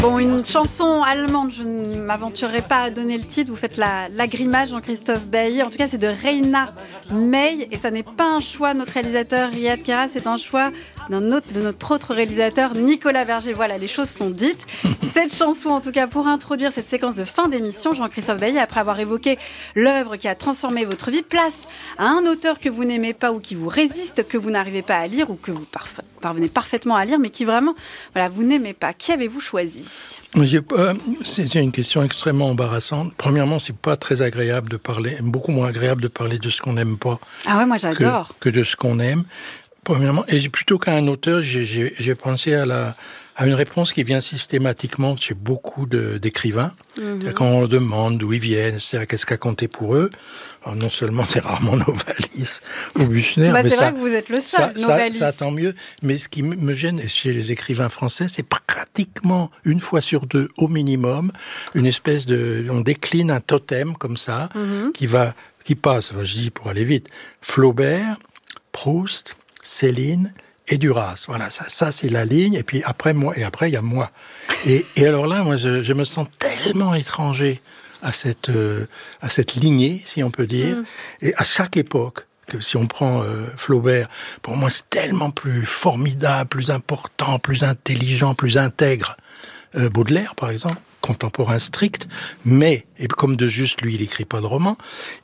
Bon, une chanson allemande, je ne m'aventurerai pas à donner le titre, vous faites la grimace, Jean-Christophe Bailly. En tout cas, c'est de Reina May, et ça n'est pas un choix de notre réalisateur Riyad Kera, c'est un choix de notre autre réalisateur Nicolas Verger. Voilà, les choses sont dites. Cette chanson, en tout cas, pour introduire cette séquence de fin d'émission, Jean-Christophe Bailly, après avoir évoqué l'œuvre qui a transformé votre vie, place à un auteur que vous n'aimez pas ou qui vous résiste, que vous n'arrivez pas à lire ou que vous parvenez parfaitement à lire, mais qui vraiment, voilà, vous n'aimez pas. Qui avez-vous choisi ? C'est une question extrêmement embarrassante. Premièrement, c'est pas très agréable de parler, beaucoup moins agréable de parler de ce qu'on n'aime pas. Ah ouais, moi j'adore. Que de ce qu'on aime. Premièrement, et plutôt qu'à un auteur, j'ai pensé à une réponse qui vient systématiquement chez beaucoup d'écrivains. Mm-hmm. Quand on leur demande d'où ils viennent, c'est-à-dire qu'est-ce qu'a compté pour eux. Alors non seulement c'est rarement Novalis ou Büchner, mais c'est vrai que vous êtes le seul, Novalis. Ça tant mieux. Mais ce qui me gêne chez les écrivains français, c'est pratiquement une fois sur deux, au minimum, une espèce on décline un totem comme ça, mm-hmm. qui passe, je dis pour aller vite, Flaubert, Proust, Céline et Duras. Voilà, ça c'est la ligne. Et puis après moi, et après il y a moi. Et alors là, moi, je me sens tellement étranger à cette lignée, si on peut dire. Et à chaque époque, que si on prend Flaubert, pour moi c'est tellement plus formidable, plus important, plus intelligent, plus intègre. Baudelaire, par exemple, contemporain strict, mais, et comme de juste, lui, il écrit pas de roman,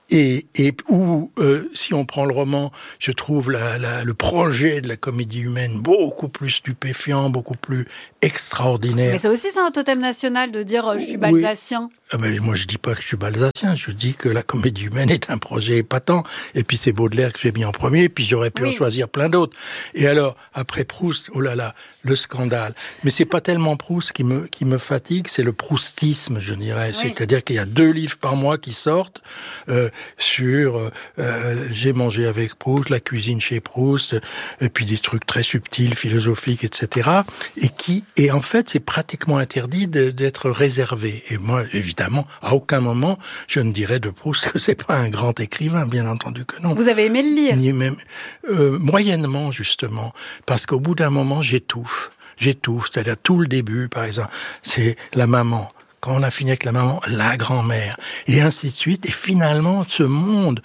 si on prend le roman, je trouve le projet de la comédie humaine beaucoup plus stupéfiant, beaucoup plus extraordinaire. Mais ça aussi, c'est un totem national de dire je suis balsacien. Oui. Mais moi, je dis pas que je suis balsacien, je dis que la comédie humaine est un projet épatant. Et puis c'est Baudelaire que j'ai mis en premier, et puis j'aurais pu en choisir plein d'autres. Et alors, après Proust, oh là là, le scandale. Mais c'est pas tellement Proust qui me fatigue, c'est le proustisme, je dirais. Oui. C'est-à-dire qu'il y a 2 livres par mois qui sortent sur J'ai mangé avec Proust, la cuisine chez Proust, et puis des trucs très subtils, philosophiques, etc. Et en fait, c'est pratiquement interdit d'être réservé. Et moi, évidemment, à aucun moment, je ne dirais de Proust que c'est pas un grand écrivain, bien entendu que non. Vous avez aimé le lire ? Ni même, moyennement, justement, parce qu'au bout d'un moment, j'étouffe, c'est-à-dire tout le début, par exemple, c'est la maman. Quand on a fini avec la maman, la grand-mère, et ainsi de suite. Et finalement, ce monde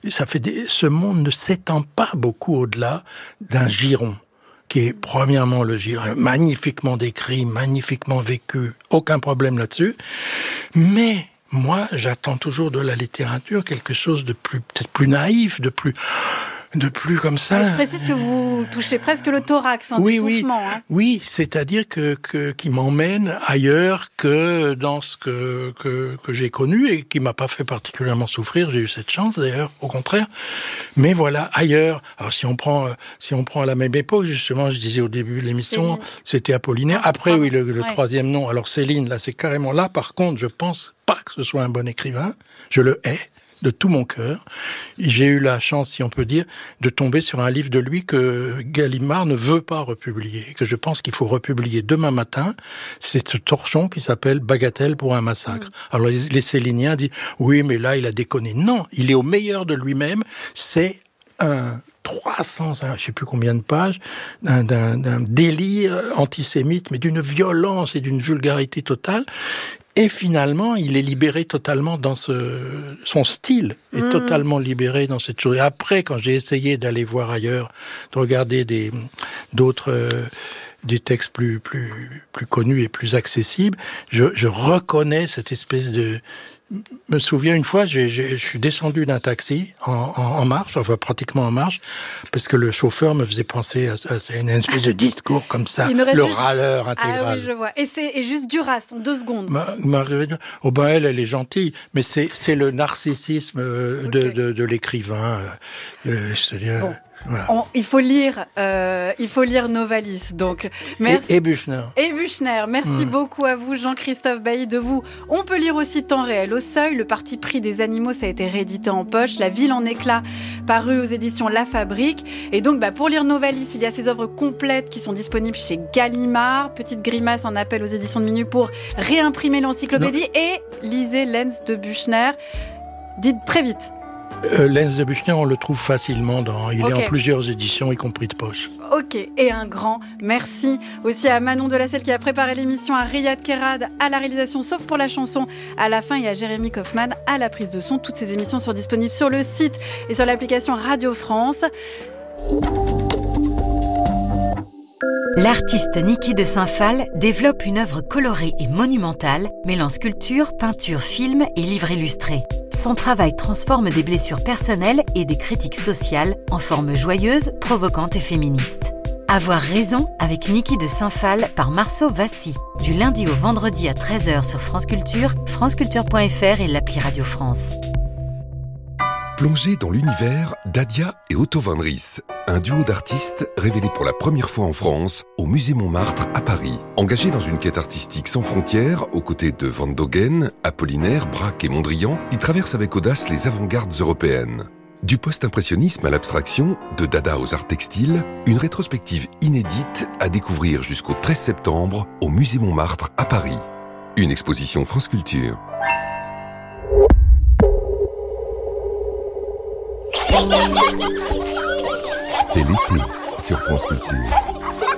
ne s'étend pas beaucoup au-delà d'un giron, qui est premièrement le giron, magnifiquement décrit, magnifiquement vécu, aucun problème là-dessus. Mais moi, j'attends toujours de la littérature quelque chose de peut-être plus naïf, de plus comme ça. Je précise que vous touchez presque le thorax, d'étouffement. Oui, c'est-à-dire qui m'emmène ailleurs que dans ce que j'ai connu et qui m'a pas fait particulièrement souffrir. J'ai eu cette chance d'ailleurs, au contraire. Mais voilà, ailleurs. Alors si on prend à la même époque, justement, je disais au début de l'émission, c'était Apollinaire. Après, oui, le troisième nom. Alors Céline, là, c'est carrément là. Par contre, je pense pas que ce soit un bon écrivain. Je le hais de tout mon cœur. J'ai eu la chance, si on peut dire, de tomber sur un livre de lui que Gallimard ne veut pas republier, que je pense qu'il faut republier demain matin. C'est ce torchon qui s'appelle Bagatelle pour un massacre. Alors les Céliniens disent « Oui, mais là, il a déconné ». Non, il est au meilleur de lui-même. C'est un 300, je sais plus combien de pages, d'un délire antisémite, mais d'une violence et d'une vulgarité totale. Et finalement, il est libéré totalement dans son style est totalement libéré dans cette chose. Et après, quand j'ai essayé d'aller voir ailleurs, de regarder des textes plus connus et plus accessibles, je reconnais cette espèce de... Je me souviens une fois, je suis descendu d'un taxi en marche, enfin pratiquement en marche, parce que le chauffeur me faisait penser à une espèce de discours comme ça, le râleur intégral. Ah oui, je vois. Et juste Duras, en 2 secondes. Elle est gentille, mais c'est le narcissisme de l'écrivain, c'est-à-dire... Bon. Voilà. Il faut lire Novalis, donc. Merci. Et Büchner. Merci beaucoup à vous, Jean-Christophe Bailly. De vous, on peut lire aussi Temps réel au Seuil. Le parti pris des animaux, ça a été réédité en poche. La ville en éclats, paru aux éditions La Fabrique. Et donc, pour lire Novalis, il y a ses œuvres complètes qui sont disponibles chez Gallimard. Petite grimace, un appel aux éditions de Minuit pour réimprimer l'encyclopédie. Et lisez Lenz de Büchner. Dites très vite. Lenz de Buchner, on le trouve facilement. Il est en plusieurs éditions, y compris de poche. Ok, et un grand merci aussi à Manon Delacelle qui a préparé l'émission, à Riyad Kerad à la réalisation, sauf pour la chanson à la fin, et à Jérémy Kaufmann à la prise de son. Toutes ces émissions sont disponibles sur le site et sur l'application Radio France. L'artiste Niki de Saint-Phal développe une œuvre colorée et monumentale, mêlant sculpture, peinture, film et livre illustré. Son travail transforme des blessures personnelles et des critiques sociales en formes joyeuses, provocantes et féministes. Avoir raison avec Niki de Saint-Phal par Marceau Vassy. Du lundi au vendredi à 13h sur France Culture, franceculture.fr et l'appli Radio France. Plongez dans l'univers d'Adia et Otto van Ries, un duo d'artistes révélé pour la première fois en France au Musée Montmartre à Paris. Engagés dans une quête artistique sans frontières, aux côtés de Van Dogen, Apollinaire, Braque et Mondrian, ils traversent avec audace les avant-gardes européennes. Du post-impressionnisme à l'abstraction, de Dada aux arts textiles, une rétrospective inédite à découvrir jusqu'au 13 septembre au Musée Montmartre à Paris. Une exposition France Culture. C'est l'été sur France Culture.